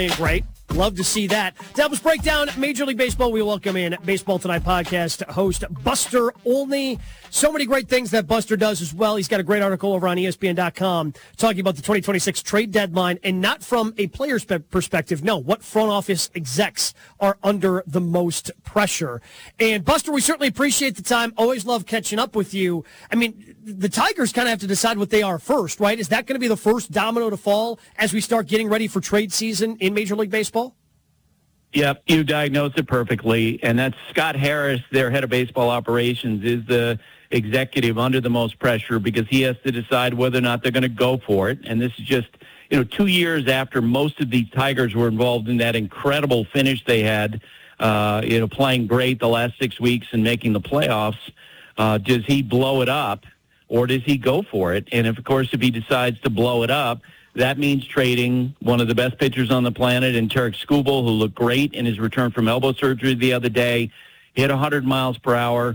Great. Love to see that. To help us break down Major League Baseball, we welcome in Baseball Tonight podcast host Buster Olney. So many great things that Buster does as well. He's got a great article over on ESPN.com talking about the 2026 trade deadline, and not from a player's perspective. No, what front office execs are under the most pressure. And Buster, we certainly appreciate the time. Always love catching up with you. I mean, the Tigers kind of have to decide what they are first, right? Is that going to be the first domino to fall as we start getting ready for trade season in Major League Baseball? Yep, you diagnosed it perfectly. And that's Scott Harris, their head of baseball operations, is the executive under the most pressure because he has to decide whether or not they're going to go for it. And this is just, 2 years after most of these Tigers were involved in that incredible finish they had, playing great the last 6 weeks and making the playoffs. Does he blow it up or does he go for it? And of course, if he decides to blow it up, that means trading one of the best pitchers on the planet in Tarik Skubal, who looked great in his return from elbow surgery the other day, hit 100 miles per hour.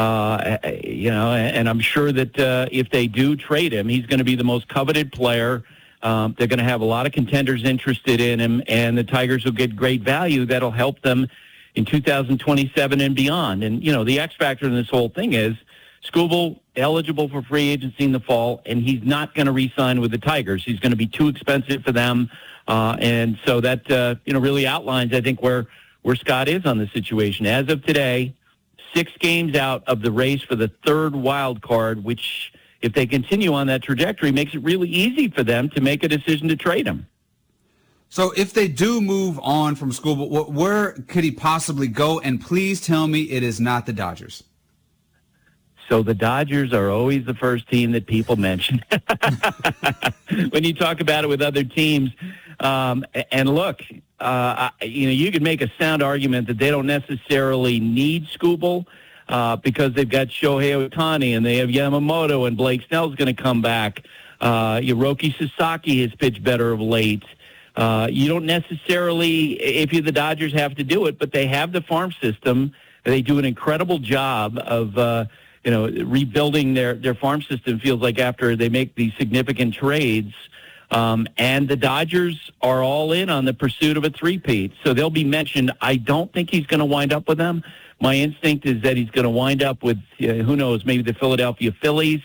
And I'm sure that if they do trade him, he's going to be the most coveted player. They're going to have a lot of contenders interested in him, and the Tigers will get great value that'll help them in 2027 and beyond. And, the X factor in this whole thing is Skubal eligible for free agency in the fall, and he's not going to re-sign with the Tigers. He's going to be too expensive for them. And so that, really outlines, I think, where Scott is on the situation. As of today, 6 games out of the race for the third wild card, which, if they continue on that trajectory, makes it really easy for them to make a decision to trade him. So if they do move on from Skubal, where could he possibly go? And please tell me it is not the Dodgers. So the Dodgers are always the first team that people mention when you talk about it with other teams. And look, you could make a sound argument that they don't necessarily need Skubal because they've got Shohei Ohtani and they have Yamamoto and Blake Snell's going to come back. Hiroki Sasaki has pitched better of late. You don't necessarily, if you're the Dodgers, have to do it, but they have the farm system. They do an incredible job of rebuilding their farm system, feels like, after they make these significant trades. And the Dodgers are all in on the pursuit of a three-peat. So they'll be mentioned. I don't think he's going to wind up with them. My instinct is that he's going to wind up with, who knows, maybe the Philadelphia Phillies.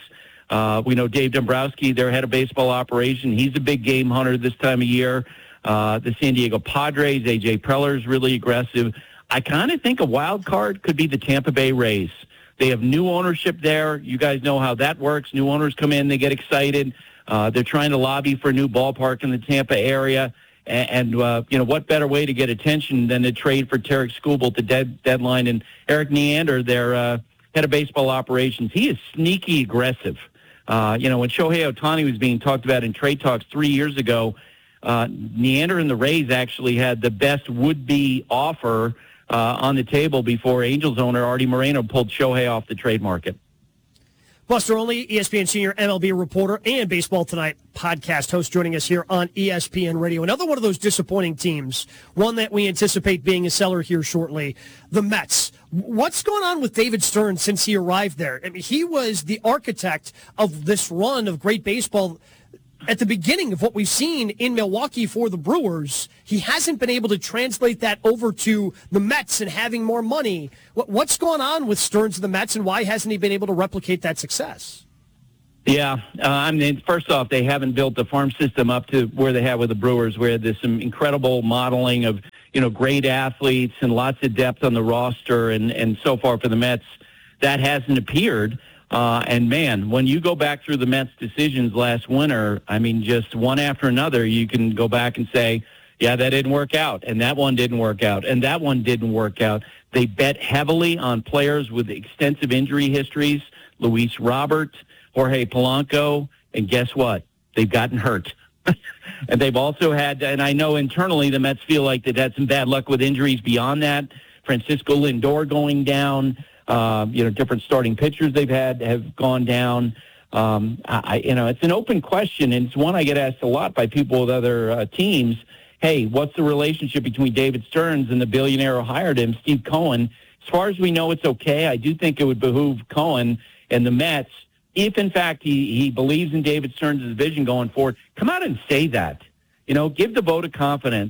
We know Dave Dombrowski, their head of baseball operation. He's a big game hunter this time of year. The San Diego Padres, A.J. Preller's really aggressive. I kind of think a wild card could be the Tampa Bay Rays. They have new ownership there. You guys know how that works. New owners come in, they get excited. They're trying to lobby for a new ballpark in the Tampa area. And what better way to get attention than to trade for Tarik Skubal to deadline? And Eric Neander, their head of baseball operations, he is sneaky aggressive. When Shohei Ohtani was being talked about in trade talks 3 years ago, Neander and the Rays actually had the best would-be offer on the table before Angels owner Artie Moreno pulled Shohei off the trade market. Buster Olney, ESPN senior MLB reporter and Baseball Tonight podcast host, joining us here on ESPN Radio. Another one of those disappointing teams, one that we anticipate being a seller here shortly, the Mets. What's going on with David Stearns since he arrived there? I mean, he was the architect of this run of great baseball at the beginning of what we've seen in Milwaukee for the Brewers. He hasn't been able to translate that over to the Mets and having more money. What's going on with Stearns and the Mets, and why hasn't he been able to replicate that success? Yeah, first off, they haven't built the farm system up to where they have with the Brewers, where there's some incredible modeling of, great athletes and lots of depth on the roster. And so far for the Mets, that hasn't appeared. And, man, when you go back through the Mets' decisions last winter, just one after another, you can go back and say, yeah, that didn't work out, and that one didn't work out, and that one didn't work out. They bet heavily on players with extensive injury histories, Luis Robert, Jorge Polanco, and guess what? They've gotten hurt. And they've also had, and I know internally the Mets feel like they've had some bad luck with injuries beyond that. Francisco Lindor going down. Different starting pitchers they've had have gone down. It's an open question, and it's one I get asked a lot by people with other teams. Hey, what's the relationship between David Stearns and the billionaire who hired him, Steve Cohen? As far as we know, it's okay. I do think it would behoove Cohen and the Mets, if in fact he believes in David Stearns' vision going forward, come out and say that. Give the vote of confidence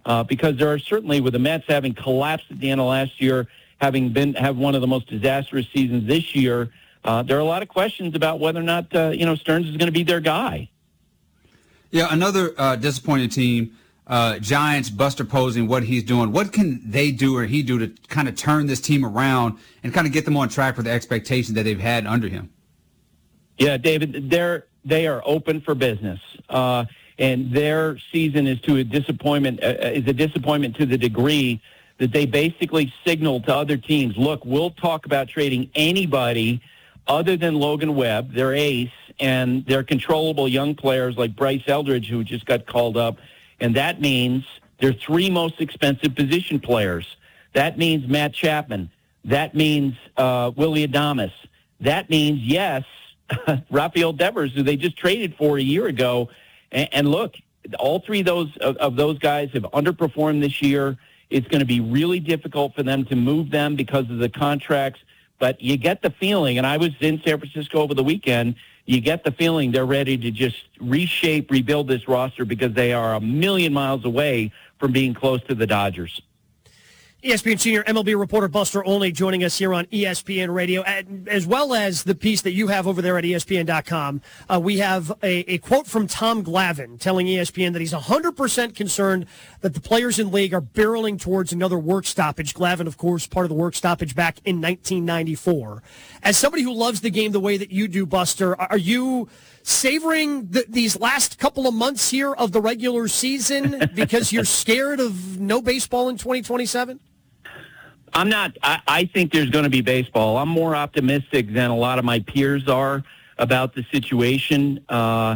because there are certainly, with the Mets having collapsed at the end of last year, have one of the most disastrous seasons this year, there are a lot of questions about whether or not Stearns is going to be their guy. Yeah, another disappointing team, Giants. Buster Posey, what he's doing. What can they do or he do to kind of turn this team around and kind of get them on track for the expectations that they've had under him? Yeah, David, they are open for business, and their season is a disappointment to the degree that they basically signaled to other teams, look, we'll talk about trading anybody other than Logan Webb, their ace, and their controllable young players like Bryce Eldridge, who just got called up. And that means their three most expensive position players. That means Matt Chapman. That means Willy Adames. That means, yes, Rafael Devers, who they just traded for a year ago. And look, all three of those guys have underperformed this year. It's going to be really difficult for them to move them because of the contracts. But you get the feeling, and I was in San Francisco over the weekend, you get the feeling they're ready to just rebuild this roster because they are a million miles away from being close to the Dodgers. ESPN senior MLB reporter Buster Olney joining us here on ESPN Radio, as well as the piece that you have over there at ESPN.com. We have a quote from Tom Glavine telling ESPN that he's 100% concerned that the players in league are barreling towards another work stoppage. Glavine, of course, part of the work stoppage back in 1994. As somebody who loves the game the way that you do, Buster, are you savoring these last couple of months here of the regular season because you're scared of no baseball in 2027? I'm not. I think there's going to be baseball. I'm more optimistic than a lot of my peers are about the situation. I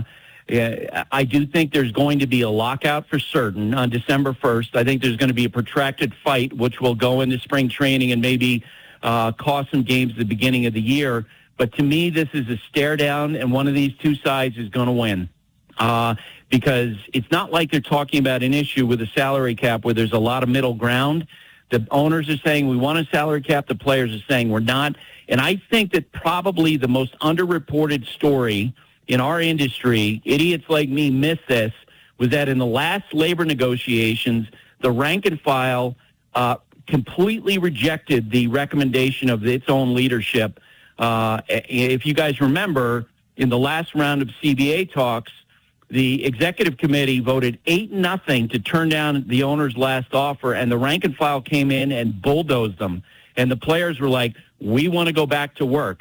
do think there's going to be a lockout for certain on December 1st. I think there's going to be a protracted fight, which will go into spring training and maybe cost some games at the beginning of the year. But to me, this is a stare down, and one of these two sides is going to win. Because it's not like they're talking about an issue with a salary cap where there's a lot of middle ground. The owners are saying we want a salary cap. The players are saying we're not. And I think that probably the most underreported story in our industry, idiots like me miss this, was that in the last labor negotiations, the rank and file completely rejected the recommendation of its own leadership. If you guys remember, in the last round of CBA talks, the executive committee voted 8-0 to turn down the owner's last offer, and the rank and file came in and bulldozed them. And the players were like, we want to go back to work.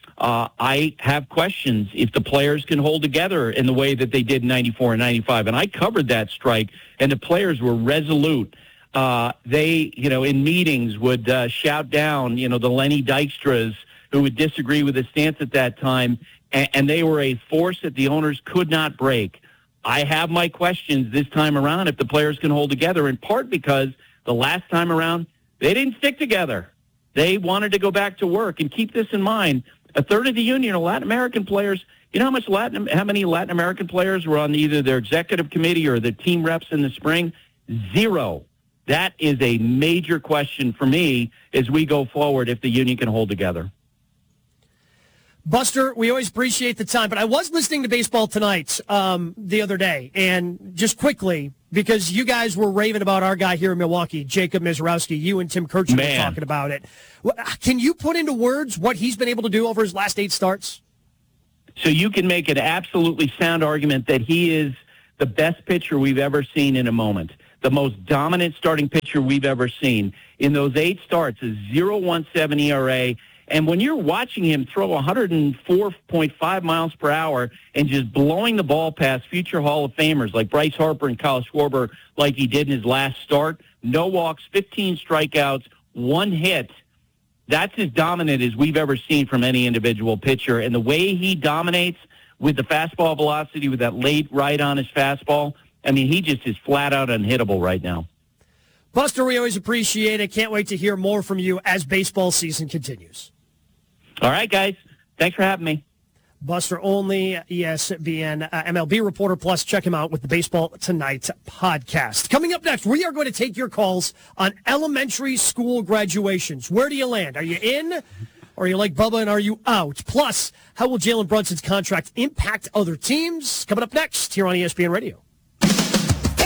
I have questions if the players can hold together in the way that they did in 94 and 95. And I covered that strike, and the players were resolute. They, in meetings would shout down, the Lenny Dykstras who would disagree with the stance at that time. And they were a force that the owners could not break. I have my questions this time around if the players can hold together, in part because the last time around, they didn't stick together. They wanted to go back to work. And keep this in mind, a third of the union are Latin American players. You know how many Latin American players were on either their executive committee or the team reps in the spring? 0. That is a major question for me as we go forward if the union can hold together. Buster, we always appreciate the time, but I was listening to Baseball Tonight the other day, and just quickly, because you guys were raving about our guy here in Milwaukee, Jacob Misiorowski, you and Tim Kirchner were talking about it. Can you put into words what he's been able to do over his last 8 starts? So you can make an absolutely sound argument that he is the best pitcher we've ever seen in a moment, the most dominant starting pitcher we've ever seen. In those 8 starts, a 0.17 ERA. And when you're watching him throw 104.5 miles per hour and just blowing the ball past future Hall of Famers like Bryce Harper and Kyle Schwarber like he did in his last start, no walks, 15 strikeouts, 1 hit, that's as dominant as we've ever seen from any individual pitcher. And the way he dominates with the fastball velocity, with that late right on his fastball, I mean, he just is flat out unhittable right now. Buster, we always appreciate it. Can't wait to hear more from you as baseball season continues. All right, guys. Thanks for having me. Buster Olney, ESPN MLB reporter, plus check him out with the Baseball Tonight podcast. Coming up next, we are going to take your calls on elementary school graduations. Where do you land? Are you in? Or are you like Bubba and are you out? Plus, how will Jalen Brunson's contract impact other teams? Coming up next here on ESPN Radio.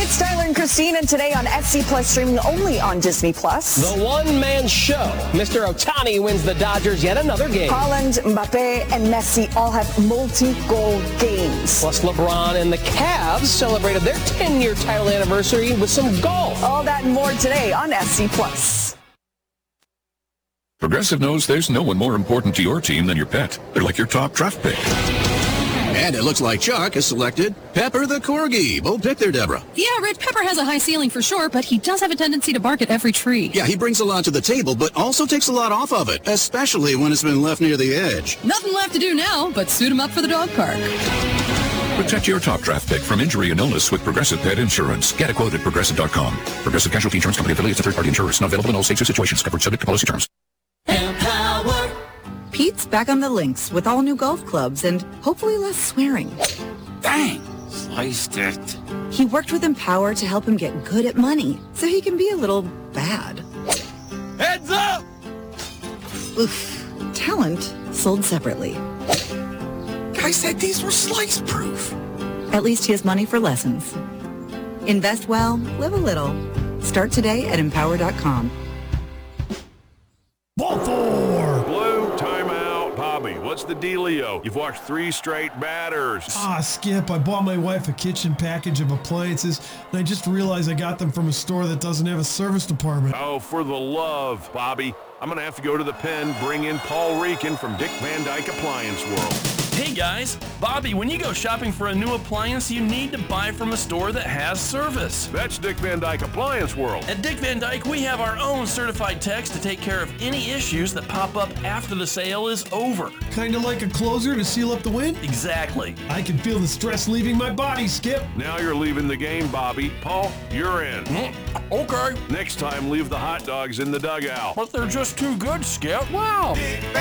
it's Tyler and Christine, and today on SC Plus, streaming only on Disney Plus. The one-man show. Mr. Ohtani wins the Dodgers yet another game. Haaland, Mbappe, and Messi all have multi-goal games. Plus, LeBron and the Cavs celebrated their 10-year title anniversary with some golf. All that and more today on SC Plus. Progressive knows there's no one more important to your team than your pet. They're like your top draft pick. And it looks like Chuck has selected Pepper the Corgi. Bold pick there, Deborah. Yeah, Red Pepper has a high ceiling for sure, but he does have a tendency to bark at every tree. Yeah, he brings a lot to the table, but also takes a lot off of it, especially when it's been left near the edge. Nothing left to do now but suit him up for the dog park. Protect your top draft pick from injury and illness with Progressive Pet Insurance. Get a quote at Progressive.com. Progressive Casualty Insurance Company affiliates and third-party insurers. Not available in all states or situations. Covered subject to policy terms. Empower. Pete's back on the links with all new golf clubs and hopefully less swearing. Dang, sliced it. He worked with Empower to help him get good at money so he can be a little bad. Heads up! Oof. Talent sold separately. Guy said these were slice proof. At least he has money for lessons. Invest well, live a little. Start today at Empower.com. Baltimore! Blue, timeout. Bobby, what's the dealio? You've watched 3 straight batters. Skip, I bought my wife a kitchen package of appliances, and I just realized I got them from a store that doesn't have a service department. Oh, for the love, Bobby. I'm going to have to go to the pen, bring in Paul Rican from Dick Van Dyke Appliance World. Hey guys, Bobby, when you go shopping for a new appliance, you need to buy from a store that has service. That's Dick Van Dyke Appliance World. At Dick Van Dyke, we have our own certified techs to take care of any issues that pop up after the sale is over. Kind of like a closer to seal up the win? Exactly. I can feel the stress leaving my body, Skip. Now you're leaving the game, Bobby. Paul, you're in. Okay. Next time, leave the hot dogs in the dugout. But they're just too good, Skip. Wow.